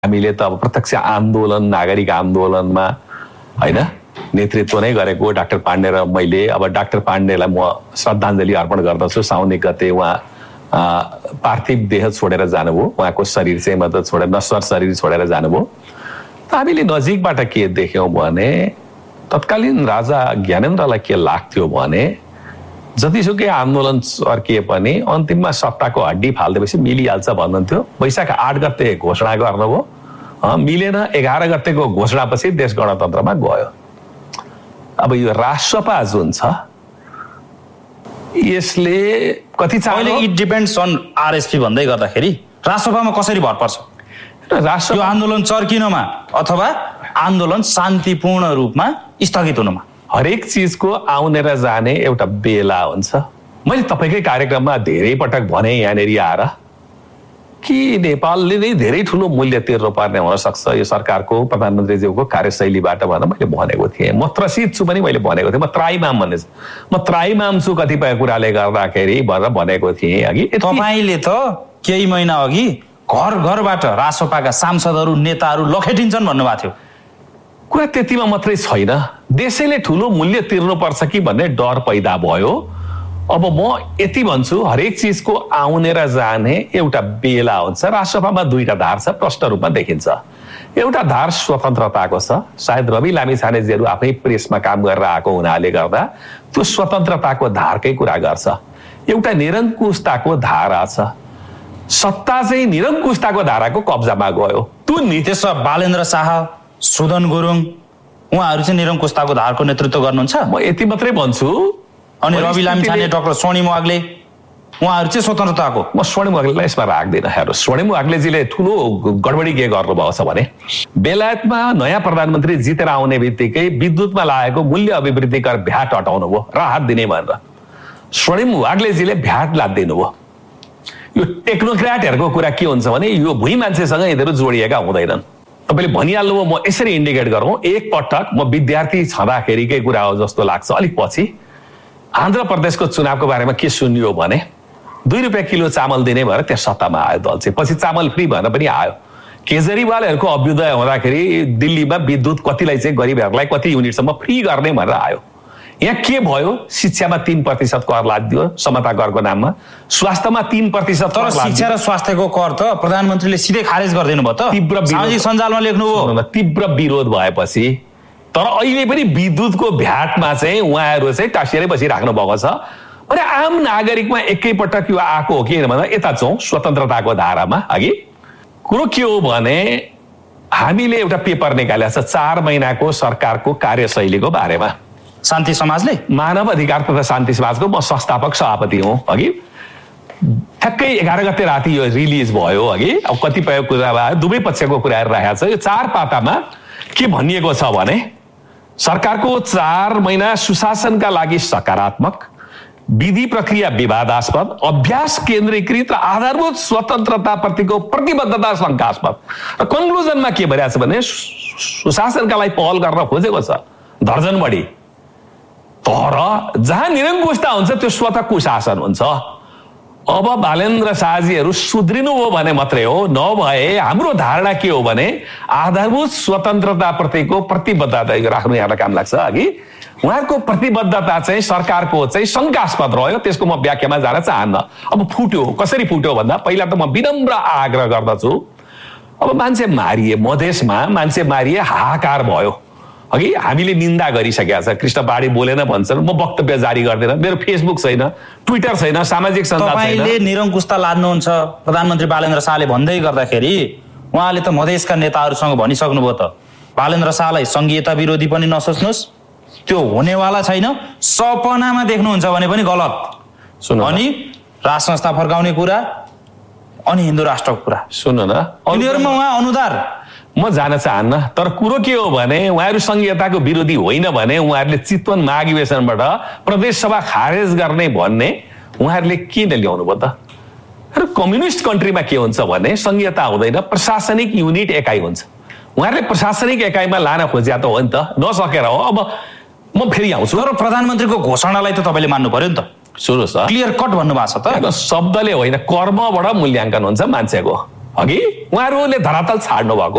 हामीले त अब प्रत्यक्ष आन्दोलन नागरिक आन्दोलनमा हैन नेतृत्व नै गरेको डाक्टर पाण्डे र मैले अब डाक्टर पाण्डेलाई म श्रद्धाञ्जली अर्पण गर्दछु। साउन 1 गते उहाँ पार्थिव देह छोडेर जानुभयो, उहाँको शरीर चाहिँ मतलब छोडेर नश्वर शरीर छोडेर जानुभयो। त हामीले नजिकबाट के देख्यौं भने तत्कालीन राजा ज्ञानेन्द्रलाई के लाग्थ्यो भने जतिसुकै आन्दोलन सर्किए पनि अन्तिममा सत्ताको हड्डी फाल्देपछि मिलिहाल्छ भन्नुहुन्थ्यो। वैशाख 8 गते घोषणा गर्नुभयो, मिलेन। 11 गतेको घोषणापछि देश गणतन्त्रमा गयो। अब यो राष्ट्रपा जुन छ यसले कति अहिले इट डिपेन्ड्स अन आरएसपी भन्दै गर्दाखेरि राष्ट्रपामा कसरी भर पर्छ? राष्ट्र यो आन्दोलन चर्किनमा अथवा आन्दोलन शान्तिपूर्ण रूपमा स्थगित हुनुमा हरेक चीजको आउने र जाने एउटा बेला हुन्छ। मैले तपाईकै कार्यक्रममा धेरै पटक भने यहाँनेरि आएर कि नेपालले नै धेरै ठुलो मूल्य तिर्नु पर्ने हुन सक्छ यो सरकारको प्रधानमन्त्रीज्यूको कार्यशैलीबाट भनेर मैले भनेको थिएँ। म त्रसित छु पनि मैले भनेको थिएँ। म त्राइमाम भन्ने म त्राइमाम छु कतिपय कुराले गर्दाखेरि भनेर भनेको थिएँ अघि। तपाईले त केही महिना अघि घर घरबाट रासोपाका सांसदहरू नेताहरू लखेटिन्छन् भन्नुभएको थियो। कुरा त्यतिमा मात्रै छैन, देशैले ठुलो मूल्य तिर्नुपर्छ कि भन्ने डर पैदा भयो। अब म यति भन्छु हरेक चीजको आउने र जाने एउटा बेला हुन्छ। राष्ट्रसभामा दुईटा धार छ, प्रष्ट रूपमा देखिन्छ। एउटा धार स्वतन्त्रताको छ। सायद रवि लामिछानेजीहरू आफै प्रेसमा काम गरेर आएको हुनाले गर्दा त्यो स्वतन्त्रताको धारकै कुरा गर्छ। एउटा निरङ्कुशताको धारा छ। सत्ता चाहिँ निरङ्कुशताको धाराको कब्जामा गयो। त्यो नितेश बालेन्द्र शाह, सुदन गुरुङ उहाँहरू चाहिँ निरङ्कुशताको धारको नेतृत्व गर्नुहुन्छ। म यति मात्रै भन्छु। अनि रवि लामिछाने, डाक्टर स्वर्णिम वाग्ले उहाँहरू चाहिँ स्वतन्त्रताको। म स्वर्णिम वाग्लेलाई यसमा राख्दिनँ। हेर्नु, स्वर्णिम वाग्लेजीले ठुलो गडबडी के गर्नुभएको छ भने बेलायतमा नयाँ प्रधानमन्त्री जितेर आउने बित्तिकै विद्युतमा लागेको मूल्य अभिवृद्धि कर भ्याट हटाउनु भयो, राहत दिने भनेर। स्वर्णिम वाग्लेजीले भ्याट लादिदिनु भयो। यो टेक्नोक्राटहरूको कुरा के हुन्छ भने यो भुइँ मान्छेसँग यिनीहरू जोडिएका हुँदैनन्। तपाईँले भनिहाल्नुभयो। म यसरी इन्डिकेट गरौँ, एक पटक म विद्यार्थी छँदाखेरिकै कुरा हो जस्तो लाग्छ। अलिक पछि आन्ध्र प्रदेशको चुनावको बारेमा के सुनियो भने 2 रुपियाँ किलो चामल दिने भएर त्यहाँ सत्तामा आयो दल चाहिँ। पछि चामल फ्री भनेर पनि आयो। केजरीवालहरूको अभ्युदय हुँदाखेरि दिल्लीमा विद्युत कतिलाई चाहिँ गरिबहरूलाई कति युनिटसम्म फ्री गर्ने भनेर आयो। यहाँ के भयो? शिक्षामा 3% कर लादियो समता करको नाममा, स्वास्थ्यमा 3%। तर शिक्षा र स्वास्थ्यको कर त प्रधानमन्त्रीले सिधै खारेज गरिदिनु भयो। त तीव्र सामाजिक सञ्जालमा लेख्नुभयो। तीव्र विरोध भएपछि तर अहिले पनि विद्युतको भ्याटमा चाहिँ उहाँहरू चाहिँ टाँसिएरै बसिराख्नु भएको छ। अनि आम नागरिकमा एकैपटक यो आएको हो कि भन्दा यता जाउँ स्वतन्त्रताको धारामा। अघि कुरो के हो भने हामीले एउटा पेपर निकालेको छ 4 महिनाको सरकारको कार्यशैलीको बारेमा। शान्ति समाजले, मानव अधिकार तथा शान्ति समाजको म संस्थापक सभापति हुँ। अघि ठ्याक्कै 11 गते राति यो रिलिज भयो। अघि अब कतिपय कुरा भयो, दुवै पक्षको कुराहरू राखेको छ। यो 4 पातामा के भनिएको छ भने सरकारको 4 महिना सुशासनका लागि सकारात्मक, विधि प्रक्रिया विवादास्पद, अभ्यास केन्द्रीकृत र आधारभूत स्वतन्त्रताप्रतिको प्रतिबद्धता शङ्कास्पद। र कन्क्लुजनमा के भनिएको छ भने सुशासनका लागि पहल गर्न खोजेको छ दर्जन बढी। तर जहाँ निरङ्कुशता हुन्छ त्यो स्वतः कुशासन हुन्छ। अब बालेन्द्र शाहजीहरू सुध्रिनु हो भने मात्रै हो, नभए हाम्रो धारणा के हो भने आधारभूत स्वतन्त्रताप्रतिको प्रतिबद्धता राख्नु यहाँलाई काम लाग्छ। अघि उहाँको प्रतिबद्धता चाहिँ सरकारको चाहिँ शङ्कास्पद रह्यो। त्यसको म व्याख्यामा जान चाहन्न। अब फुट्यो, कसरी फुट्यो भन्दा पहिला त म विनम्र आग्रह गर्दछु। अब मान्छे मारिए, मधेसमा मान्छे मारिए, हाहाकार भयो। अघि हामीले निन्दा गरिसकेका छ। कृष्ण पाहाडी बोलेन भन्छन्, म वक्तव्य जारी गर्दिनँ। मेरो फेसबुक छैन, ट्विटर छैन, सामाजिक सञ्जाल छैन। तपाईँले निरङ्कुशता लाद्नुहुन्छ प्रधानमन्त्री बालेन्द्र शाहले भन्दै गर्दाखेरि उहाँले त मधेसका नेताहरूसँग भनिसक्नुभयो त बालेन्द्र शाहलाई संघीयता विरोधी पनि नसोच्नुहोस्, त्यो हुनेवाला छैन, सपनामा देख्नुहुन्छ भने पनि गलत। अनि राष्ट्र संस्था फर्काउने कुरा अनि हिन्दू राष्ट्रको कुरा सुन्नु न, यिनीहरूमा उहाँ अनुदार म जान चाहन्न। तर कुरो के हो भने उहाँहरू संघीयताको विरोधी होइन भने उहाँहरूले चितवन महाधिवेशनबाट प्रदेश सभा खारेज गर्ने भन्ने उहाँहरूले किन ल्याउनु भयो त? कम्युनिस्ट कन्ट्रीमा के हुन्छ भने संघीयता हुँदैन, प्रशासनिक युनिट एकाइ हुन्छ। उहाँहरूले प्रशासनिक एकाइमा लान खोज्या त हो नि त, नसकेर हो। अब म फेरि आउँछु। तर प्रधानमन्त्रीको घोषणालाई त तपाईँले मान्नु पर्यो नि त। सुन्नुहोस्, क्लियर कट भन्नुभएको छ त। शब्दले होइन, कर्मबाट मूल्याङ्कन हुन्छ मान्छेको। अघि उहाँहरूले धरातल छाड्नु भएको